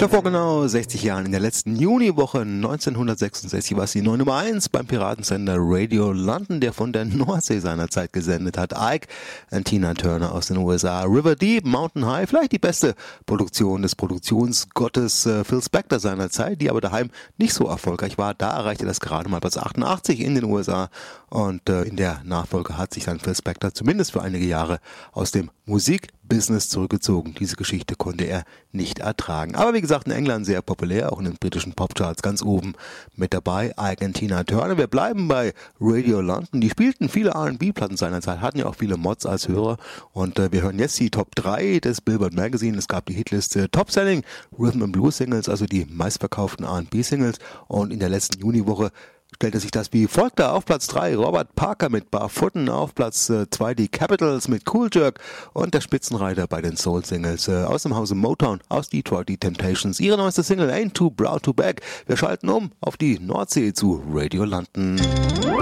Vor genau 60 Jahren, in der letzten Juniwoche 1966, war es die neue Nummer 1 beim Piratensender Radio London, der von der Nordsee seinerzeit gesendet hat. Ike und Tina Turner aus den USA. River Deep, Mountain High, vielleicht die beste Produktion des Produktionsgottes Phil Spector seiner Zeit, die aber daheim nicht so erfolgreich war. Da erreichte das gerade mal Platz 88 in den USA und in der Nachfolge hat sich dann Phil Spector zumindest für einige Jahre aus dem Musikbusiness zurückgezogen. Diese Geschichte konnte er nicht ertragen. Aber wie gesagt, in England sehr populär, auch in den britischen Popcharts ganz oben mit dabei. Ike und Tina Turner. Wir bleiben bei Radio London. Die spielten viele R&B-Platten seinerzeit, hatten ja auch viele Mods als Hörer. Und wir hören jetzt die Top 3 des Billboard Magazine. Es gab die Hitliste Top Selling Rhythm and Blues Singles, also die meistverkauften R&B-Singles. Und in der letzten Juniwoche stellte sich das wie folgt dar. Auf Platz 3 Robert Parker mit Barfooten, auf Platz 2 die Capitals mit Cool Jerk und der Spitzenreiter bei den Soul-Singles aus dem Hause Motown aus Detroit, die Temptations. Ihre neueste Single Ain't Too Proud to Beg. Wir schalten um auf die Nordsee zu Radio London.